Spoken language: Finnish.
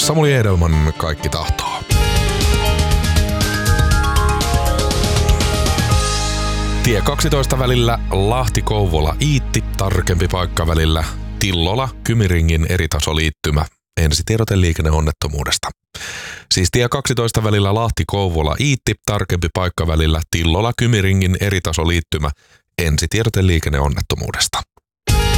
Samuli Edelman, Kaikki tahtoo. Tie 12 välillä Lahti-Kouvola-Iitti, tarkempi paikka välillä Tillola-Kymiringin eritasoliittymä. Ensitiedote liikenneonnettomuudesta. Siis tie 12 välillä Lahti-Kouvola-Iitti, tarkempi paikka välillä Tillola-Kymiringin eritasoliittymä. Ensitiedote liikenneonnettomuudesta.